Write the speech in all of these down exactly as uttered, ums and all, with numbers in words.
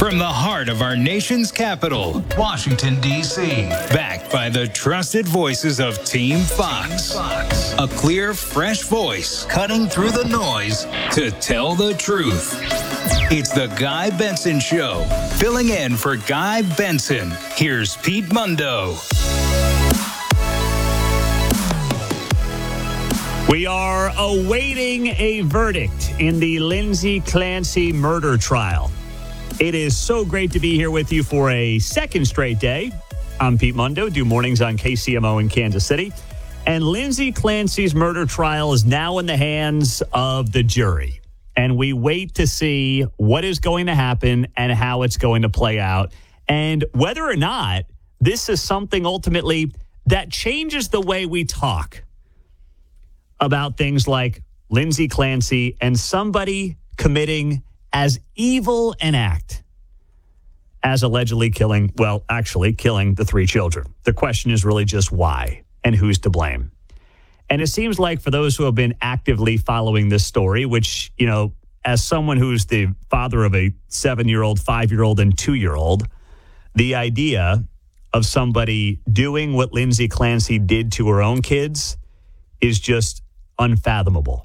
From the heart of our nation's capital, Washington, D C, backed by the trusted voices of Team Fox. A clear, fresh voice cutting through the noise to tell the truth. It's the Guy Benson Show. Filling in for Guy Benson, here's Pete Mundo. We are awaiting a verdict in the Lindsay Clancy murder trial. It is so great to be here with you for a second straight day. I'm Pete Mundo, do mornings on K C M O in Kansas City. And Lindsay Clancy's murder trial is now in the hands of the jury. And we wait to see what is going to happen and how it's going to play out. And whether or not this is something ultimately that changes the way we talk about things like Lindsay Clancy and somebody committing as evil an act as allegedly killing, well, actually killing the three children. The question is really just why and who's to blame. And it seems like for those who have been actively following this story, which, you know, as someone who's the father of a seven-year-old, five-year-old, and two-year-old, the idea of somebody doing what Lindsay Clancy did to her own kids is just unfathomable.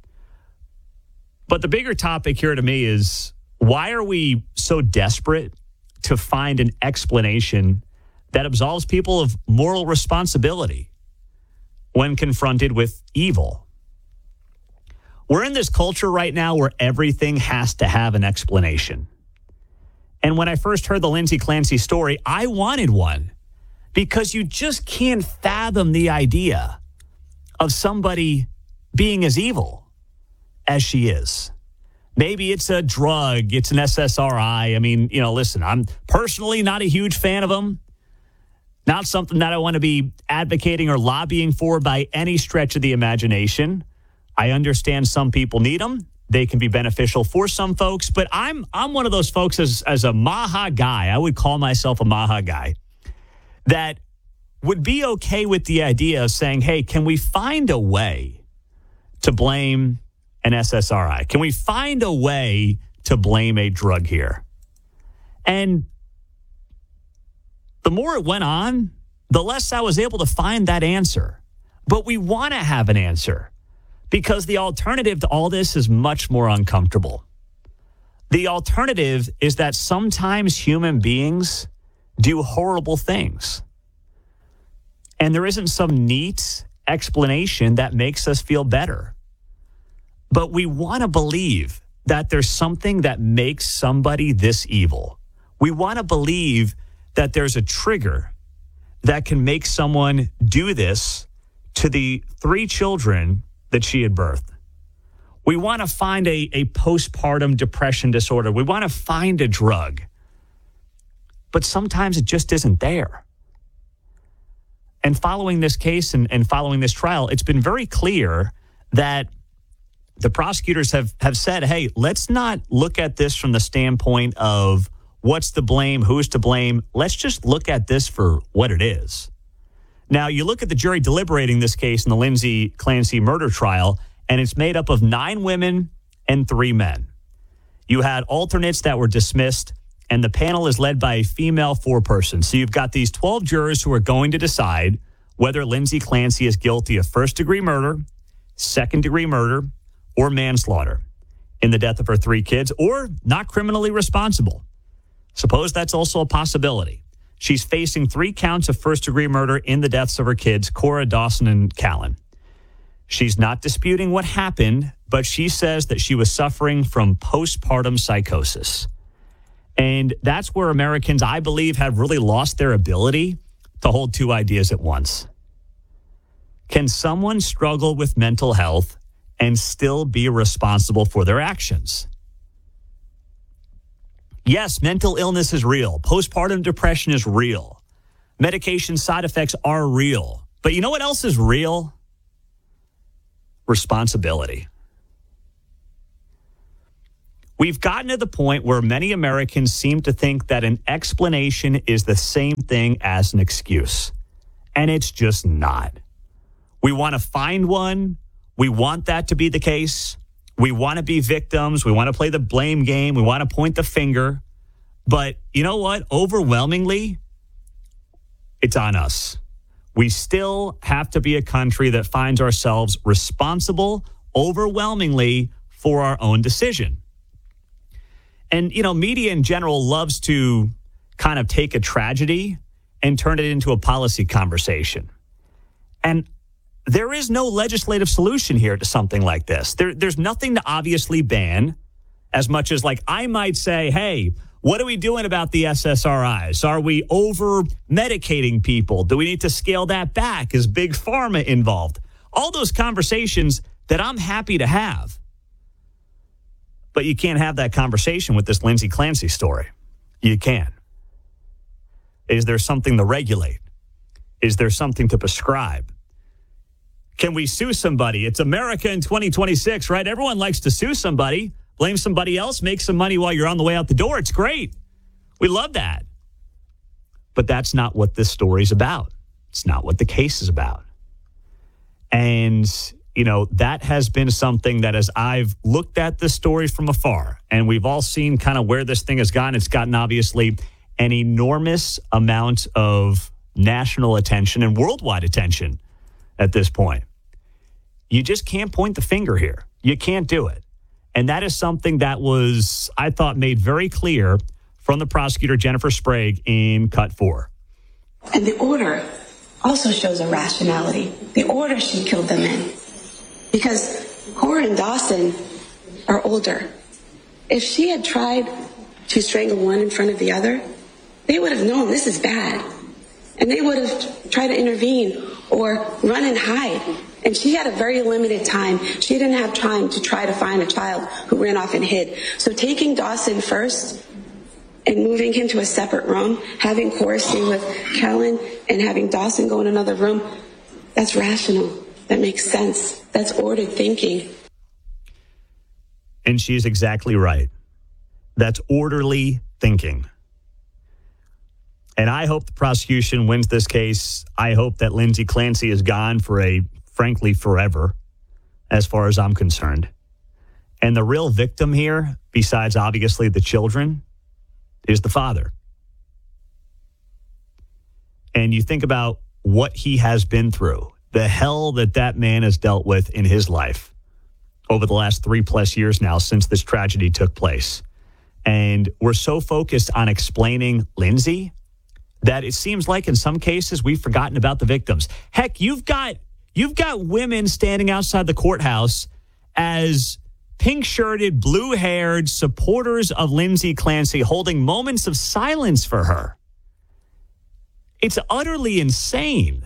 But the bigger topic here to me is, why are we so desperate to find an explanation that absolves people of moral responsibility when confronted with evil? We're in this culture right now where everything has to have an explanation. And when I first heard the Lindsay Clancy story, I wanted one, because you just can't fathom the idea of somebody being as evil as she is. Maybe it's a drug, it's an S S R I. I mean, you know, listen, I'm personally not a huge fan of them. Not something that I want to be advocating or lobbying for by any stretch of the imagination. I understand some people need them. They can be beneficial for some folks, but I'm I'm one of those folks as, as a Maha guy. I would call myself a Maha guy that would be okay with the idea of saying, hey, can we find a way to blame an S S R I? Can we find a way to blame a drug here? And the more it went on, the less I was able to find that answer. But we want to have an answer, because the alternative to all this is much more uncomfortable. The alternative is that sometimes human beings do horrible things. And there isn't some neat explanation that makes us feel better. But we want to believe that there's something that makes somebody this evil. We want to believe that there's a trigger that can make someone do this to the three children that she had birthed. We want to find a, a postpartum depression disorder. We want to find a drug. But sometimes it just isn't there. And following this case and, and following this trial, it's been very clear that the prosecutors have, have said, hey, let's not look at this from the standpoint of what's the blame, who's to blame. Let's just look at this for what it is. Now, you look at the jury deliberating this case in the Lindsay Clancy murder trial, and it's made up of nine women and three men. You had alternates that were dismissed, and the panel is led by a female foreperson. So you've got these twelve jurors who are going to decide whether Lindsay Clancy is guilty of first-degree murder, second-degree murder, or manslaughter in the death of her three kids, or not criminally responsible. Suppose that's also a possibility. She's facing three counts of first-degree murder in the deaths of her kids, Cora, Dawson, and Callan. She's not disputing what happened, but she says that she was suffering from postpartum psychosis. And that's where Americans, I believe, have really lost their ability to hold two ideas at once. Can someone struggle with mental health and still be responsible for their actions? Yes, mental illness is real. Postpartum depression is real. Medication side effects are real. But you know what else is real? Responsibility. We've gotten to the point where many Americans seem to think that an explanation is the same thing as an excuse. And it's just not. We want to find one. We want that to be the case. We want to be victims. We want to play the blame game. We want to point the finger. But you know what? Overwhelmingly, it's on us. We still have to be a country that finds ourselves responsible overwhelmingly for our own decision. And, you know, media in general loves to kind of take a tragedy and turn it into a policy conversation. And there is no legislative solution here to something like this. There, there's nothing to obviously ban, as much as, like, I might say, hey, what are we doing about the S S R Is? Are we over-medicating people? Do we need to scale that back? Is Big Pharma involved? All those conversations that I'm happy to have. But you can't have that conversation with this Lindsay Clancy story. You can. Is there something to regulate? Is there something to prescribe? Can we sue somebody? It's America in twenty twenty-six, right? Everyone likes to sue somebody. Blame somebody else, make some money while you're on the way out the door. It's great. We love that. But that's not what this story's about. It's not what the case is about. And, you know, that has been something that as I've looked at this story from afar, and we've all seen kind of where this thing has gone, it's gotten obviously an enormous amount of national attention and worldwide attention at this point. You just can't point the finger here. You can't do it. And that is something that was, I thought, made very clear from the prosecutor, Jennifer Sprague, in Cut four. And the order also shows a rationality. The order she killed them in. Because Cora and Dawson are older. If she had tried to strangle one in front of the other, they would have known this is bad. And they would have tried to intervene or run and hide. And she had a very limited time. She didn't have time to try to find a child who ran off and hid. So taking Dawson first and moving him to a separate room, having Cora stay with Kellen and having Dawson go in another room, that's rational. That makes sense. That's ordered thinking. And she's exactly right. That's orderly thinking. And I hope the prosecution wins this case. I hope that Lindsay Clancy is gone for a, frankly, forever, as far as I'm concerned. And the real victim here, besides obviously the children, is the father. And you think about what he has been through, the hell that that man has dealt with in his life over the last three plus years now since this tragedy took place. And we're so focused on explaining Lindsay that it seems like in some cases we've forgotten about the victims. Heck, you've got you've got women standing outside the courthouse as pink-shirted, blue-haired supporters of Lindsay Clancy holding moments of silence for her. It's utterly insane.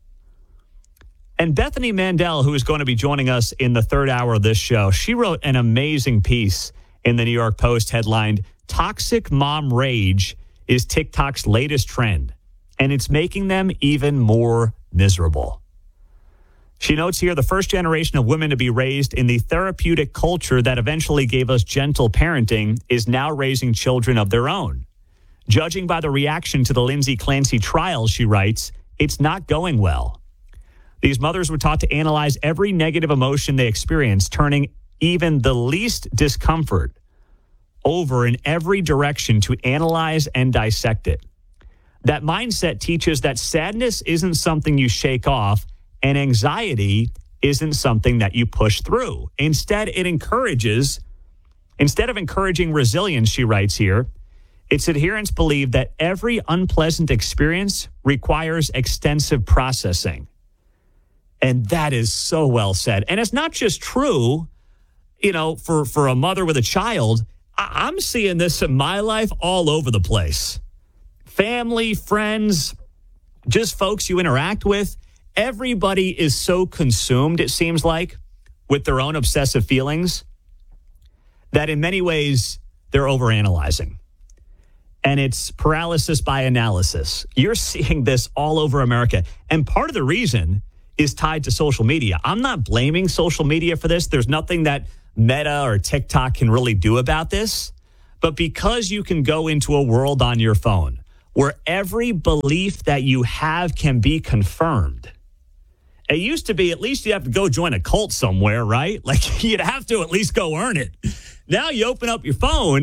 And Bethany Mandel, who is going to be joining us in the third hour of this show, she wrote an amazing piece in the New York Post headlined, "Toxic Mom Rage is TikTok's latest trend, and it's making them even more miserable." She notes here, the first generation of women to be raised in the therapeutic culture that eventually gave us gentle parenting is now raising children of their own. Judging by the reaction to the Lindsay Clancy trial, she writes, it's not going well. These mothers were taught to analyze every negative emotion they experienced, turning even the least discomfort over in every direction to analyze and dissect it. That mindset teaches that sadness isn't something you shake off and anxiety isn't something that you push through. Instead, it encourages, instead of encouraging resilience, she writes here, its adherents believe that every unpleasant experience requires extensive processing. And that is so well said. And it's not just true, you know, for, for a mother with a child. I- I'm seeing this in my life all over the place. Family, friends, just folks you interact with. Everybody is so consumed, it seems like, with their own obsessive feelings that in many ways they're overanalyzing. And it's paralysis by analysis. You're seeing this all over America. And part of the reason is tied to social media. I'm not blaming social media for this. There's nothing that Meta or TikTok can really do about this. But because you can go into a world on your phone where every belief that you have can be confirmed. It used to be at least you have to go join a cult somewhere, right? Like you'd have to at least go earn it. Now you open up your phone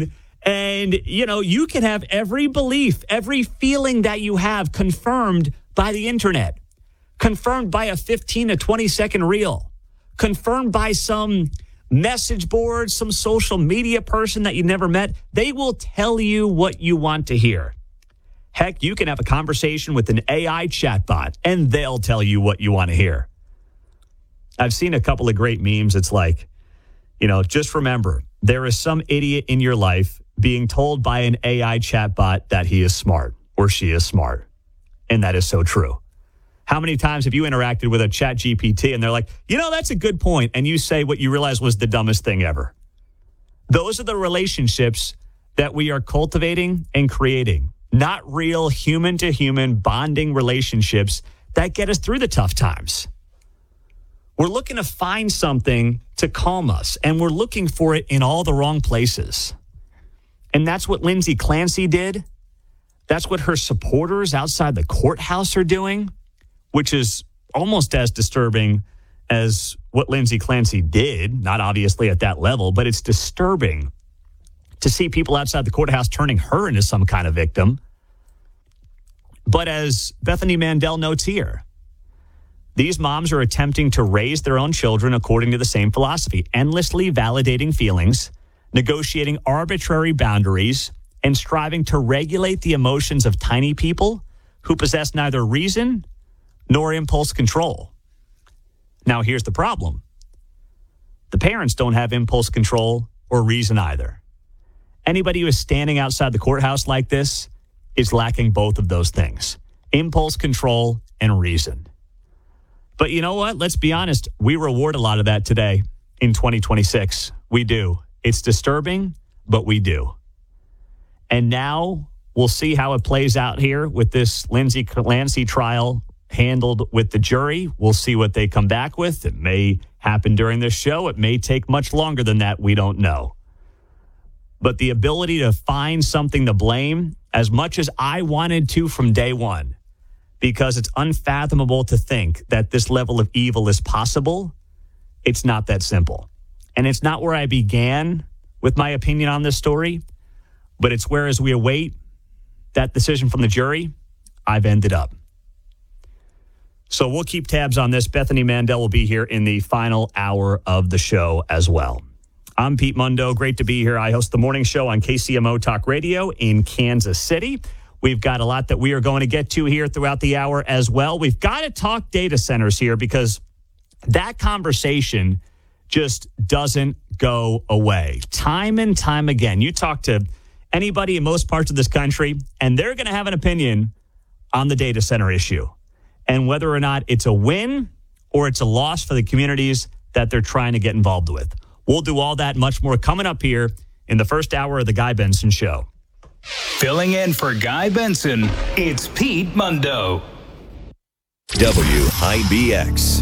And, you know, you can have every belief, every feeling that you have confirmed by the internet, confirmed by a fifteen to twenty second reel, confirmed by some message board, some social media person that you never met. They will tell you what you want to hear. Heck, you can have a conversation with an A I chatbot, and they'll tell you what you want to hear. I've seen a couple of great memes. It's like, you know, just remember, there is some idiot in your life being told by an A I chatbot that he is smart or she is smart. And that is so true. How many times have you interacted with a chat G P T and they're like, you know, that's a good point, and you say what you realize was the dumbest thing ever? Those are the relationships that we are cultivating and creating, not real human-to-human bonding relationships that get us through the tough times. We're looking to find something to calm us, and we're looking for it in all the wrong places. And that's what Lindsay Clancy did. That's what her supporters outside the courthouse are doing, which is almost as disturbing as what Lindsay Clancy did. Not obviously at that level, but it's disturbing to see people outside the courthouse turning her into some kind of victim. But as Bethany Mandel notes here, these moms are attempting to raise their own children according to the same philosophy, endlessly validating feelings, negotiating arbitrary boundaries, and striving to regulate the emotions of tiny people who possess neither reason nor impulse control. Now, here's the problem. The parents don't have impulse control or reason either. Anybody who is standing outside the courthouse like this is lacking both of those things, impulse control and reason. But you know what? Let's be honest. We reward a lot of that today in twenty twenty-six. We do. It's disturbing, but we do. And now we'll see how it plays out here with this Lindsay Clancy trial handled with the jury. We'll see what they come back with. It may happen during this show. It may take much longer than that. We don't know. But the ability to find something to blame, as much as I wanted to from day one, because it's unfathomable to think that this level of evil is possible, it's not that simple. And it's not where I began with my opinion on this story, but it's where, as we await that decision from the jury, I've ended up. So we'll keep tabs on this. Bethany Mandel will be here in the final hour of the show as well. I'm Pete Mundo. Great to be here. I host the morning show on K C M O Talk Radio in Kansas City. We've got a lot that we are going to get to here throughout the hour as well. We've got to talk data centers here because that conversation just doesn't go away. Time and time again, you talk to anybody in most parts of this country, and they're going to have an opinion on the data center issue and whether or not it's a win or it's a loss for the communities that they're trying to get involved with. We'll do all that and much more coming up here in the first hour of the Guy Benson Show. Filling in for Guy Benson, it's Pete Mundo. W I B X.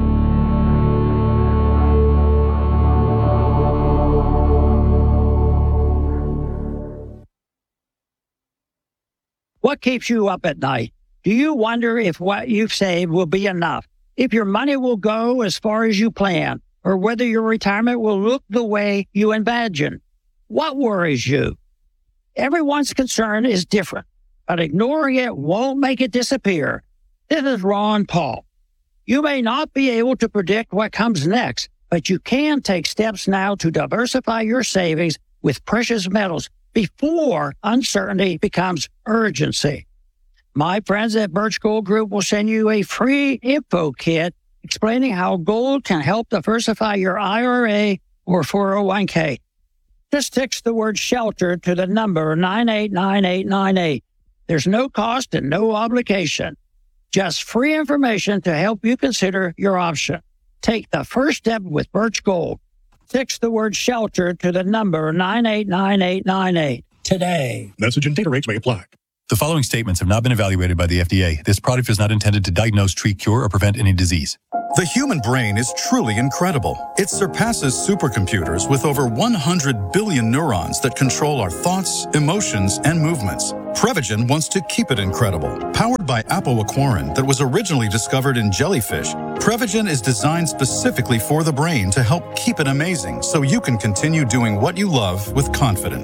What keeps you up at night? Do you wonder if what you've saved will be enough? If your money will go as far as you plan? Or whether your retirement will look the way you imagine? What worries you? Everyone's concern is different, but ignoring it won't make it disappear. This is Ron Paul. You may not be able to predict what comes next, but you can take steps now to diversify your savings with precious metals before uncertainty becomes urgency. My friends at Birch Gold Group will send you a free info kit explaining how gold can help diversify your I R A or four oh one k. Just text the word SHELTER to the number nine eight nine eight nine eight. There's no cost and no obligation. Just free information to help you consider your option. Take the first step with Birch Gold. Text the word SHELTER to the number nine eight nine eight nine eight today. Message and data rates may apply. The following statements have not been evaluated by the F D A. This product is not intended to diagnose, treat, cure, or prevent any disease. The human brain is truly incredible. It surpasses supercomputers with over one hundred billion neurons that control our thoughts, emotions, and movements. Prevagen wants to keep it incredible. Powered by apoaquarin that was originally discovered in jellyfish, Prevagen is designed specifically for the brain to help keep it amazing so you can continue doing what you love with confidence.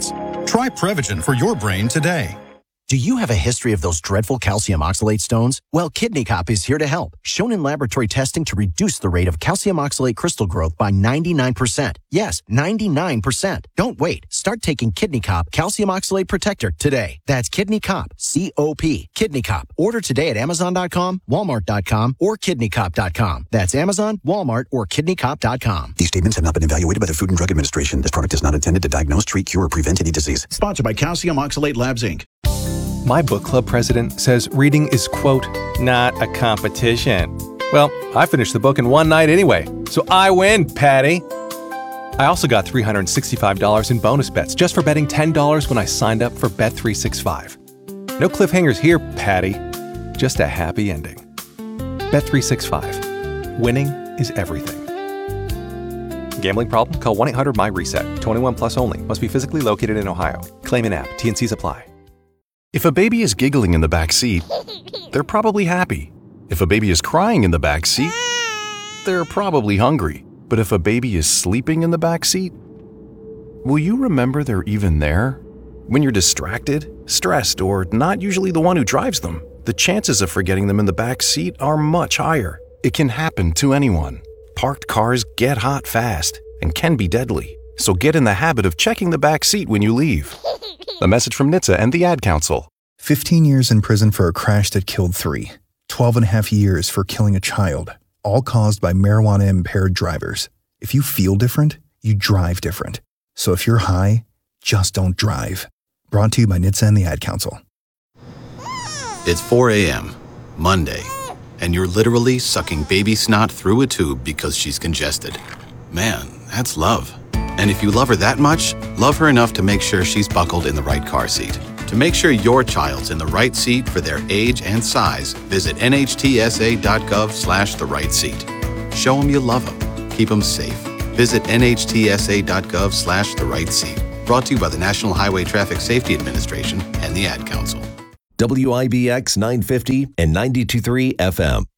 Try Prevagen for your brain today. Do you have a history of those dreadful calcium oxalate stones? Well, Kidney Cop is here to help. Shown in laboratory testing to reduce the rate of calcium oxalate crystal growth by ninety-nine percent. Yes, ninety-nine percent. Don't wait. Start taking Kidney Cop Calcium Oxalate Protector today. That's Kidney Cop, C O P. Kidney Cop. Order today at Amazon dot com, Walmart dot com, or Kidney Cop dot com. That's Amazon, Walmart, or Kidney Cop dot com. These statements have not been evaluated by the Food and Drug Administration. This product is not intended to diagnose, treat, cure, or prevent any disease. Sponsored by Calcium Oxalate Labs, Incorporated. My book club president says reading is, quote, not a competition. Well, I finished the book in one night anyway, so I win, Patty. I also got three hundred sixty-five dollars in bonus bets just for betting ten dollars when I signed up for Bet three sixty-five. No cliffhangers here, Patty. Just a happy ending. Bet three sixty-five. Winning is everything. Gambling problem? Call one eight hundred my reset. twenty-one plus only. Must be physically located in Ohio. Claim in app. T and Cs apply. If a baby is giggling in the back seat, they're probably happy. If a baby is crying in the back seat, they're probably hungry. But if a baby is sleeping in the back seat, will you remember they're even there? When you're distracted, stressed, or not usually the one who drives them, the chances of forgetting them in the back seat are much higher. It can happen to anyone. Parked cars get hot fast and can be deadly. So get in the habit of checking the back seat when you leave. A message from N H T S A and the Ad Council. fifteen years in prison for a crash that killed three. twelve and a half years for killing a child, all caused by marijuana-impaired drivers. If you feel different, you drive different. So if you're high, just don't drive. Brought to you by N H T S A and the Ad Council. It's four a.m., Monday, and you're literally sucking baby snot through a tube because she's congested. Man, that's love. And if you love her that much, love her enough to make sure she's buckled in the right car seat. To make sure your child's in the right seat for their age and size, visit nhtsa.gov slash the right seat. Show them you love them. Keep them safe. Visit nhtsa.gov slash the right seat. Brought to you by the National Highway Traffic Safety Administration and the Ad Council. W I B X nine fifty and ninety-two point three F M.